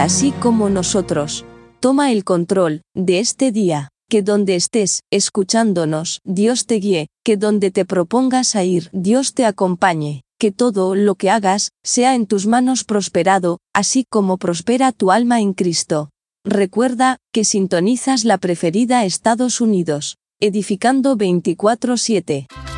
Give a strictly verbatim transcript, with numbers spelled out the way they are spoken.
así como nosotros. Toma el control de este día. Que donde estés, escuchándonos, Dios te guíe, que donde te propongas a ir, Dios te acompañe, que todo lo que hagas, sea en tus manos prosperado, así como prospera tu alma en Cristo. Recuerda, que sintonizas la preferida Estados Unidos, edificando veinticuatro siete.